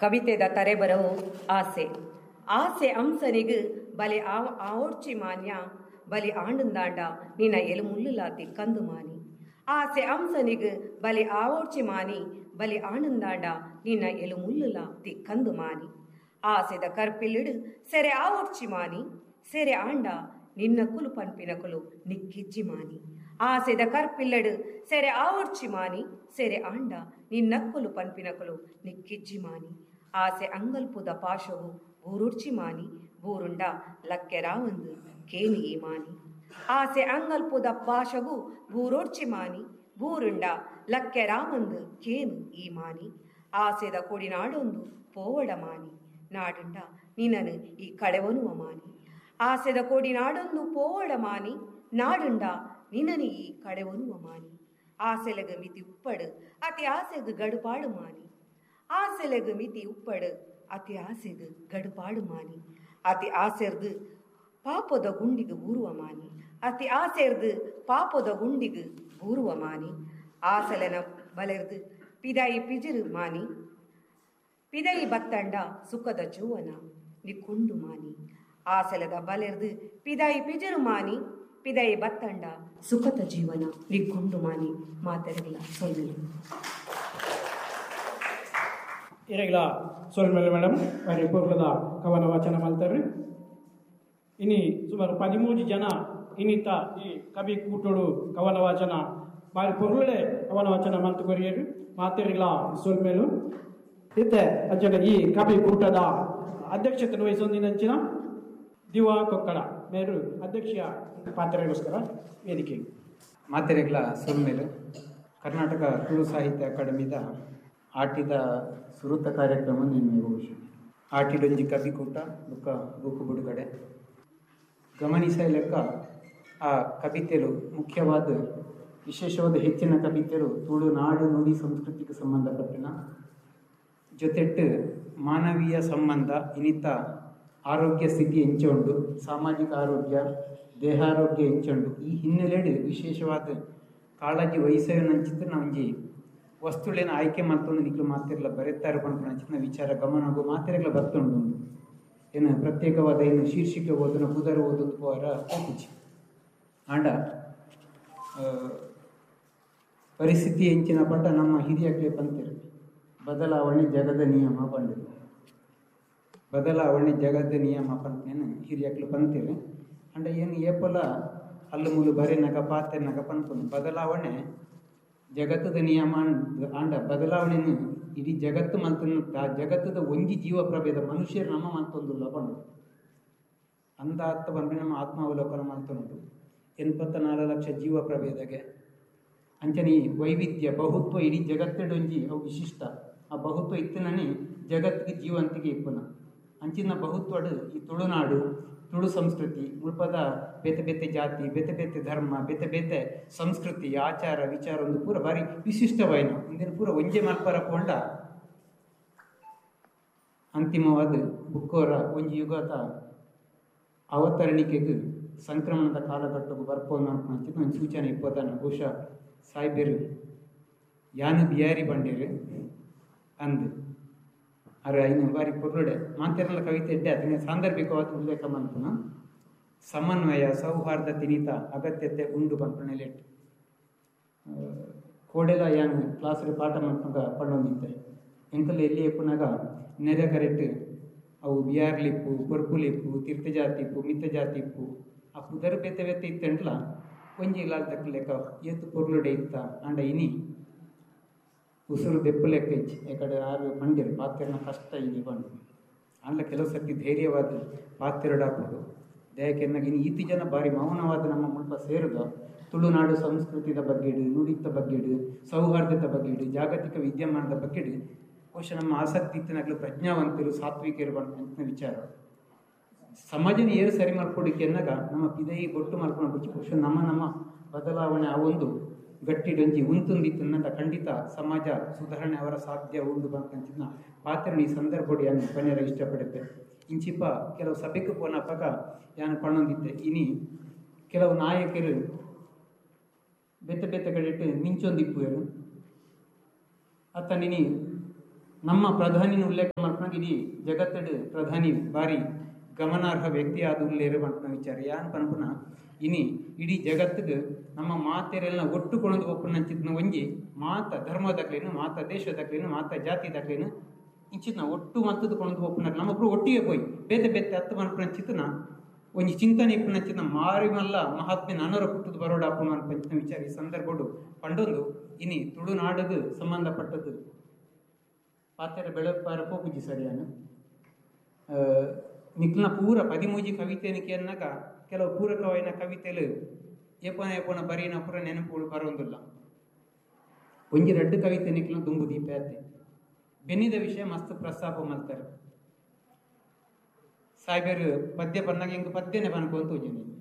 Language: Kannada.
ಕವಿತೆದ ತರೆಬರವು ಆಸೆ. ಆಸೆ ಅಂಸನಿಗೆ ಬಲೆ ಆವೋಡ್ಚಿ ಮಾನ್ಯ ಬಲಿ ಆಂಡಂದಾಂಡ ನಿನ್ನ ಎಲು ಮುಳ್ಳುಲಾತಿ ಕಂದು ಮಾನಿ. ಆಸೆ ಅಂಸನಿಗೆ ಬಲಿ ಆವೋಡ್ಚಿ ಮಾನಿ ಬಲಿ ಆಂಡಂದಾಂಡ ನಿನ್ನ ಎಲು ಮುಳ್ಳುಲಾತಿ ಕಂದು ಮಾನಿ. ಆಸೆದ ಕರ್ಪಿಲ್ಲಿಡು ಸೆರೆ ಆವೋಡ್ಚಿ ಮಾನಿ ಸೆರೆ ಆಂಡ ನಿನ್ನ ಕುಲು ಪನ್ಪಿನಕುಲು ನಿಕ್ಕಿಜ್ಜಿ ಮಾನಿ. ಆಸೆದ ಕರ್ಪಿಲ್ಲಡು ಸೆರೆ ಆವೋಡ್ಚಿ ಮಾನಿ ಸೆರೆ ಆಂಡ ನಿನ್ನಕ್ಕುಲು ಪನ್ಪಿನಕುಲು ನಿಕ್ಕಿಜ್ಜಿ ಮಾನಿ. ಆಸೆ ಅಂಗಲ್ಪುದ ಪಾಶವು ಬೂರುಡ್ಚಿ ಮಾನಿ ಬೂರುಂಡ ಲಕ್ಕೆರಾವಂದು ಕೇನಿ ಈ ಮಾನಿ. ಆಸೆ ಅಂಗಲ್ಪುದ ಪಾಶವು ಬೂರೋಡ್ಚಿ ಮಾನಿ ಬೂರುಂಡ ಲಕ್ಕೆರಾವಂದು ಕೇನು ಈ ಮಾನಿ. ಆಸೆದ ಕೊಡಿನಾಡೊಂದು ಪೋವಡ ಮಾನಿ ನಾಡುಂಡ ನಿನ್ನನು ಈ ಕಡೆವನುವ ಮಾನಿ. ಆಸೆದ ಕೊಡಿನಾಡೊಂದು ಪೋವಡ ಮಾನಿ ನಾಡುಂಡ ನಿನ್ನನು ಈ ಕಡೆವನುವ ಮಾನಿ. ಆಸೆಲೆಗ ಮಿತಿ ಉಪ್ಪಡು ಅತಿ ಆಸೆಗೆ ಗಡುಪಾಡು ಮಾನಿ. ಆಸೆಲೆಗ ಮಿತಿ ಉಪ್ಪಡು ಅತಿ ಆಸೆಗೆ ಗಡುಪಾಡು ಮಾನಿ. ಅತಿ ಆಸೆರ್ದು ಪಾಪದ ಗುಂಡಿಗೆ ಬೂರುವ ಮಾನಿ. ಅತಿ ಆಸೆರ್ದು ಪಾಪದ ಗುಂಡಿಗೆ ಬೂರುವ ಮಾನಿ. ಆಸೆಲೆನ ಬಲೆರ್ದು ಪಿದಾಯಿ ಪಿಜಿರು ಮಾನಿ ಪಿದಾಯಿ ಬತ್ತಂಡ ಸುಖದ ಜೂವನ ನಿಕ್ಕುಂಡು ಮಾನಿ. ಆಸೆಲದ ಬಲೆರ್ದು ಪಿದಾಯಿ ಪಿಜಿರು ಮಾನಿ ಪಿದಾಯಿ ಬತ್ತಂಡ ಸುಖದ ಜೀವನ ನಿಕ್ಕುಂಡು ಮಾನಿ. ಮಾತೆರಗಿಲ್ಲ ಸೊಲ್ಮೆಲು ಇರಗಿಲ್ಲ ಸೊಲ್ಮೆಲು ಮೇಡಮ್ ವಾರಿ ಪೂರ್ವದ ಕವನ ವಾಚನ ಮಾಡ್ತಾರೆ. ಇನಿ ಸುಮಾರು 13 ಜನ ಇನ್ನಿತ್ತ ಈ ಕವಿ ಕೂಟೋಡು ಕವನ ವಾಚನ ಬಾರಿ ಪೊರ್ಲೆ ಕವನ ವಾಚನ ಮಂತುಕೊರಿಯರು ಮಾತೆರಗಿಲ್ಲ ಸೊಲ್ಮೆಲು ಇತ್ತೆ ಅಜ್ಜನ ಈ ಕವಿ ಕೂಟದ ಅಧ್ಯಕ್ಷತೆ ವಹಿಸೊಂದಿನಂಚಿನ ದಿವಾ ಕೊಕ್ಕಡ ಮೇರು ಅಧ್ಯಕ್ಷೀಯ ಪಾತ್ರೆಗೋಸ್ಕರ ವೇದಿಕೆ. ಮಾತೆರೆಗ್ಲ ಸೊಲ್ಮೆಲು ಕರ್ನಾಟಕ ತುಳು ಸಾಹಿತ್ಯ ಅಕಾಡೆಮಿದ ಆಟಿದ ಸುರುತ ಕಾರ್ಯಕ್ರಮ ನಿನ್ನೆ ಬಹುಶಃ ಆಟಿಡೊಂಜಿ ಕವಿಕೂಟ ಬುಕ್ಕ ಬುಕ್ಕು ಬಿಡುಗಡೆ ಗಮನಿಸ ಲೆಕ್ಕ ಆ ಕವಿತೆಲು ಮುಖ್ಯವಾದ ವಿಶೇಷವಾದ ಹೆಚ್ಚಿನ ಕವಿತೆಲು ತುಳು ನಾಡು ನುಡಿ ಸಂಸ್ಕೃತಿಗೆ ಸಂಬಂಧಪಟ್ಟಿನ ಜೊತೆಟ್ಟು ಮಾನವೀಯ ಸಂಬಂಧ ಇನ್ನಿತ ಆರೋಗ್ಯ ಸ್ಥಿತಿ ಹೆಂಚುಂಡು ಸಾಮಾಜಿಕ ಆರೋಗ್ಯ ದೇಹಾರೋಗ್ಯ ಹೆಂಚುಂಡು. ಈ ಹಿನ್ನೆಲೆಡು ವಿಶೇಷವಾದ ಕಾಳಜಿ ವಹಿಸೋನಂಚಿತ್ತು ನಮ್ಗೆ ವಸ್ತುಗಳೇನು ಆಯ್ಕೆ ಮಾಡ್ಕೊಂಡು ನಿಕ್ಲು ಮಾತಿರಲ್ಲ ಬರೆತಾರೆ ಪಂಚಿನ ವಿಚಾರ ಗಮನಗೂ ಮಾತಿರಲ್ಲ ಬರ್ತುಂಡು. ಏನು ಪ್ರತ್ಯೇಕವಾದ ಏನು ಶೀರ್ಷಿಕೆ ಓದನ ಕುದರ ಓದೊಂದು ಪೋರ ಹೋಗುಚಿ ಆಂಡ ಪರಿಸ್ಥಿತಿ ಹೆಂಚಿನ ಪಟ್ಟ ನಮ್ಮ ಹಿರಿಯಕ್ಲೆ ಪಂತಿರು ಬದಲಾವಣೆ ಜಗದ ನಿಯಮ ಪಂಡಿತು. ಬದಲಾವಣೆ ಜಗದ ನಿಯಮ ಪಂತೇನು ಹಿರಿಯಕ್ಲು ಪಂತಿರು ಅಂಡ ಏನು ಏಪಲ ಅಲ್ಲು ಮುಲು ಬರೆನಗ ಪಾತೆನಗ ಪಂಪನು ಬದಲಾವಣೆ ಜಗತ್ತದ ನಿಯಮ ಆಂಡ ಬದಲಾವಣೆಯನ್ನು ಇಡೀ ಜಗತ್ತು ಮಲ್ತೊಂದು ಜಗತ್ತದ ಒಂಜಿ ಜೀವ ಪ್ರಭೇದ ಮನುಷ್ಯರು ನಮ್ಮ ಮಲ್ತೊಂದುಲ್ಲ ಪಂಡು ಅಂದ ಅರ್ಥ ಬಂದರೆ ನಮ್ಮ ಆತ್ಮಾವಲೋಕನ ಮಲ್ತೊಂಡು 84 ಲಕ್ಷ ಜೀವ ಪ್ರಭೇದಗೆ ಅಂಚನೆ ವೈವಿಧ್ಯ ಬಹುತ್ವ ಇಡೀ ಜಗತ್ತಡೊಂಜಿ ಅವು ವಿಶಿಷ್ಟ. ಆ ಬಹುತ್ವ ಇತ್ತನೇ ಜಗತ್ತಿಗೆ ಜೀವಂತಿಗೆ ಇಪ್ಪನ ಅಂಚಿನ ಬಹುತ್ವಡು ಈ ತುಳುನಾಡು ತುಳು ಸಂಸ್ಕೃತಿ ಮುಳ್ಪದ ಬೇತೆ ಬೇತೆ ಜಾತಿ ಬೇತೆ ಬೇತೆ ಧರ್ಮ ಬೇತೆ ಬೇತೆ ಸಂಸ್ಕೃತಿ ಆಚಾರ ವಿಚಾರ ಒಂದು ಪೂರ ಬಾರಿ ವಿಶಿಷ್ಟವಾಯಿನ ಇಂದಿನ ಪೂರ ಒಂಜೆ ಮಲ್ಪರ ಕೊಂಡ ಅಂತಿಮವಾದ ಬುಕ್ಕೋರ ಒಂಜಿ ಯುಗದ ಅವತರಣಿಕೆಗೆ ಸಂಕ್ರಮಣದ ಕಾಲಘಟ್ಟಕ್ಕೆ ಬರ್ಪೋದು ಅನ್ಕೊಂಡ್ ಒಂದು ಸೂಚನೆ ಇಪ್ಪತ್ತಾನ ಬಹುಶಃ ಸಾಯ್ಬೇರು ಯಾನು ಬಿಯಾರಿ ಬಂಡೇರು ಅಂದು ಅರೆ ಇನ್ನು ಬಾರಿ ಪೊರ್ಲುಡೆ ಮಾತೆರಲ್ಲ ಕವಿತೆ ಇಡ್ಡೆ ಅದನ್ನ ಸಾಂದರ್ಭಿಕವಾದ ಉಲ್ಲೇಖ ಮಂತನ ಸಮನ್ವಯ ಸೌಹಾರ್ದ ತಿನಿತ ಅಗತ್ಯತೆ ಉಂಡು ಪಂಪಣೆಲೆ ಕೋಡೆಲ ಯಾನು ಕ್ಲಾಸ್ಗೆ ಪಾಠ ಮಾಡ್ಕೊಂಡ ಪಂಡೊಂದಿತ್ತೆ ಎಂಕಲ್ ಎಲ್ಲಿ ಎಪ್ಪನಾಗ ನೆರೆ ಕರೆಕ್ಟ್ ಅವು ಬಿಯಾರ್ಲಿಪ್ಪು ಪೊರ್ಪುಲಿಪ್ಪು ತೀರ್ಥಜಾತಿಪ್ಪು ಮಿತ್ತಜಾತಿಪ್ಪು ಆ ಪುದರ್ ಬೇತೆ ಬೇತೆ ಇತ್ತಂಡ್ಲ ಒಂಜಿ ಇಲ್ಲಾರ್ದಕ್ಕೆ ಲೆಕ್ಕ ಏತು ಪೊರ್ಲುಡೆ ಇತ್ತ ಅಂಡ ಇನಿ ಉಸುರು ದೆಪ್ಪು ಲೆಕ್ಕ ಇಚ್ಚಿ ಯಾಕಡೆ ಆರು ಮಂಡಿರು ಪಾತ್ರೆನ ಕಷ್ಟ ಇಲ್ಲಿ ಬಂದು ಅಂಡ ಕೆಲವು ಸರ್ತಿ ಧೈರ್ಯವಾದ ಪಾತ್ರೆಡಾಪದು ದಯಕೆನ್ನಾಗಿ ಇನ್ನು ಈತಿ ಜನ ಬಾರಿ ಮೌನವಾದ ನಮ್ಮ ಮುಲ್ಪ ಸೇರುದು ತುಳುನಾಡು ಸಂಸ್ಕೃತಿದ ಬಗ್ಗೆಡು ನುಡಿತ ಬಗ್ಗೆಡು ಸೌಹಾರ್ದದ ಬಗ್ಗೆಡು ಜಾಗತಿಕ ವಿದ್ಯಮಾನದ ಬಗ್ಗೆಡು ಬಹುಶಃ ನಮ್ಮ ಆಸಕ್ತಿ ಇತ್ತಿನಾಗಲೂ ಪ್ರಜ್ಞಾವಂತರು ಸಾತ್ವಿಕರು ಬಂತ ವಿಚಾರ ಸಮಾಜನ ಏರು ಸರಿ ಮಾಡ್ಕೊಡಿಕೆ ಎನ್ನಾಗ ನಮ್ಮ ಪಿದೈ ಬೊಟ್ಟು ಮಾಡ್ಕೊಂಡು ಬಿಚ್ಚಿ ಬಹುಶಃ ನಮ್ಮ ಬದಲಾವಣೆ ಆ ಒಂದು ಗಟ್ಟಿಡೊಂಜಿ ಉಂತುಂದಿತ್ತನ್ನದ ಖಂಡಿತ ಸಮಾಜ ಸುಧಾರಣೆ ಅವರ ಸಾಧ್ಯ ಉಂಡು ಬಂತಂಚಿನ ಪಾತ್ರ ಈ ಸಂದರ್ಭಡು ಯಾನು ಪನ್ಯರ ಇಷ್ಟಪಡುತ್ತೆ ಇಂಚಿಪ ಕೆಲವು ಸಭೆಗೆ ಪೋನ ಪಗ ಯಾನು ಪಣ್ಣೊಂದಿದ್ದೆ ಇನಿ ಕೆಲವು ನಾಯಕರು ಬೇತೆ ಬೇತೆ ಕಡೆ ಮಿಂಚೊಂದಿಪ್ಪುವರು ಅತ್ತ ನಿನಿ ನಮ್ಮ ಪ್ರಧಾನಿನ ಉಲ್ಲೇಖ ಮಾಡ್ಕೊಂಡಾಗ ಇಡೀ ಜಗತ್ತಡು ಪ್ರಧಾನಿ ಬಾರಿ ಗಮನಾರ್ಹ ವ್ಯಕ್ತಿ ಆದ ಉಲ್ಲೇರು ಮಾಡ್ಕೊಂಡ ವಿಚಾರ ಯಾನ್ ಪನ್ಪುನ ಇನಿ ಇಡೀ ಜಗತ್ತಿಗೆ ನಮ್ಮ ಮಾತೆರೆಲ್ಲ ಒಟ್ಟುಕೊಂಡು ಒಪ್ಪುನಂಚಿದ್ನ ಒಂಜಿ ಮಾತ ಧರ್ಮದಾಗ್ಲೇನು ಮಾತ ದೇಶದಾಗ್ಲೇನು ಮಾತ ಜಾತಿದಾಗ್ಲೇನು ಇಂಚಿತ್ನ ಒಟ್ಟು ಮತ್ತದ ಕೊಂಡು ಒಪ್ಪುನಾಗ ನಮ್ಮೊಬ್ರು ಒಟ್ಟಿಗೆ ಪೋಯಿ ಬೇತೆ ಬೇತೆ ಹತ್ತು ಮನ್ಪಂಚಿತ್ನ ಒಂಜಿ ಚಿಂತನೆ ಇಪ್ಪುನಂಚಿನ ಮಾರಿ ಮಲ್ಲ ಮಹಾತ್ಮೆ ನಾನೂರ ಪುಟ್ಟದ ಬರೋಡ ಅಪ್ಪು ಮನ್ಪಂಚಿನ ವಿಚಾರ ಈ ಸಂದರ್ಭಡು ಪಂಡೊಂದು ಇನಿ ತುಳುನಾಡಿಗೆ ಸಂಬಂಧಪಟ್ಟದ್ದು ಪಾತೆರ ಬೆಳಪಾರ ಪೋಪುಜಿ ಸರಿಯಾನು ನಿಕ್ಲನ ಪೂರ 13 ಕವಿತೆನಿಕೆ ಅನ್ನಕ ಕೆಲವು ಪೂರಕವಾಯಿನ ಕವಿತೆಲು ಏಪನ ಬರೀನ ಪೂರ ನೆನಪುಗಳು ಬರೋದಿಲ್ಲ. ಒಂಜಿ 2 ಕವಿತೆ ನಿಕ್ಲನ ದುಂಬು ದೀಪಯಾತೆ ಬೆನ್ನಿದ ವಿಷಯ ಮಸ್ತ್ ಪ್ರಸ್ತಾಪ ಮಾಡ್ತಾರೆ. ಸಾಯ್ಬೇರು ಪದ್ಯ ಬಂದಾಗ ಹಿಂಗೆ ಪದ್ಯನೇ ಬನ್ಕೊಂತ ಹೋಜನಿ